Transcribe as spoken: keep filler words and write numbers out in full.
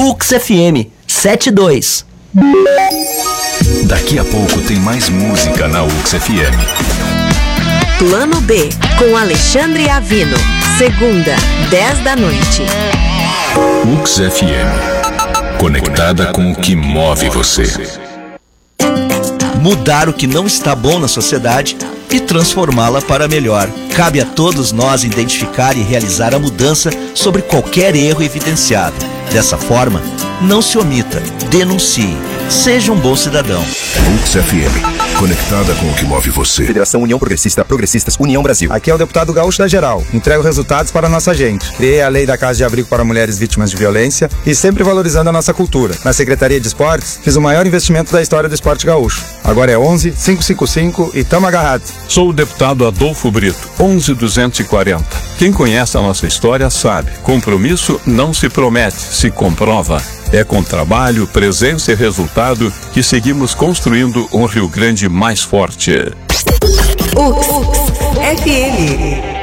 U X F M setenta e dois. Daqui a pouco tem mais música na U X F M. Plano B, com Alexandre Avino. Segunda, dez da noite. U X F M. Conectada com o que move você. Mudar o que não está bom na sociedade e transformá-la para melhor. Cabe a todos nós identificar e realizar a mudança sobre qualquer erro evidenciado. Dessa forma, não se omita, denuncie, seja um bom cidadão. U X F M, conectada com o que move você. Federação União Progressista, Progressistas, União Brasil. Aqui é o deputado Gaúcho da Geral. Entrego resultados para a nossa gente. Criei a lei da Casa de Abrigo para mulheres vítimas de violência e sempre valorizando a nossa cultura. Na Secretaria de Esportes, fiz o maior investimento da história do esporte gaúcho. Agora é onze, cinco cinco cinco e tamo agarrado. Sou o deputado Adolfo Brito, onze duzentos e quarenta. Quem conhece a nossa história sabe, compromisso não se promete, se comprova. É com trabalho, presença e resultado que seguimos construindo um Rio Grande mais forte. U X F M.